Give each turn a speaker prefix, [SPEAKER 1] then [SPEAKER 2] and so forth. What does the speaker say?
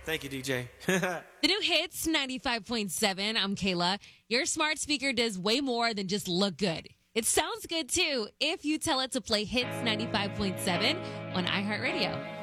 [SPEAKER 1] Thank you, DJ.
[SPEAKER 2] The new Hits 95.7. I'm Kayla. Your smart speaker does way more than just look good. It sounds good too if you tell it to play Hits 95.7 on iHeartRadio.